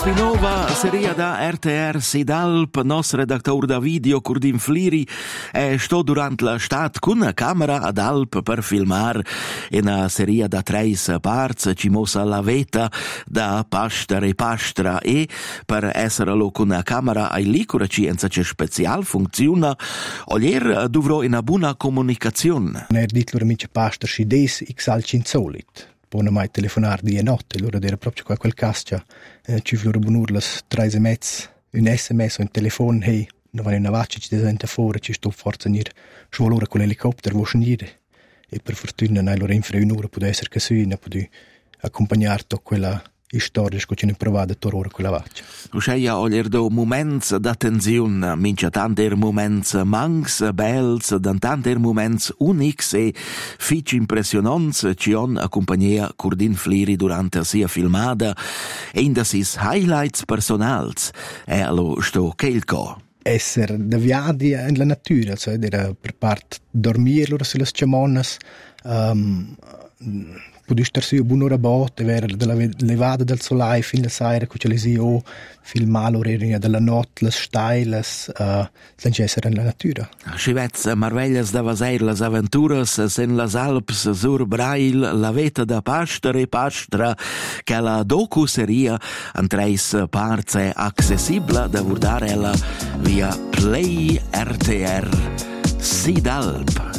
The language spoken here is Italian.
Nova serie da RTR Sidalp, nos redactor da video Curdin Fliri, sto durant la stat cun camera ad Alp per filmar una serie da 3 parts, ci mossa la veta da pastra e pastra e per essere lo con camera ai licura cienza c'è special funziona, olier dovrò una buona comunicazione. Dit loro mince pastra si des xal insolit. Pone mai telefonar di e notte, loro era proprio quel cascia, ci loro bunur las 3 mezz, un SMS o un telefono, hey, non va una vaccia, ci desenta fuori, ci sto forza nir, su loro con l'elicottero vuoi scendere, e per fortuna noi loro in un'ora può essere che si, ne può accompagnarti a quella storia che ci hanno provato a tornare quella vaccia. Usceia oglierdo moments d'attenzione, mince tanter moments mancs, bells, dan tanter moments unics e fici impressionants ci on accompagnia Curdin Fliri durante sia filmada e in sis highlights personals e allo sto Keilco. Essere deviati nella natura, cioè era per parte dormire loro sulle scemonas, podia starsi un'ora botte, avere della levata del solai fin la sera, che ce le si o filmare l'origine della notte, le stailes, senza essere nella natura. Scivezz marveglias da vaseir las aventuras sen las Alps sur Brail, la veta da pastra e pastra, che la docu seria an 3 parts è accessibile da guardare via Play RTR Sidalp.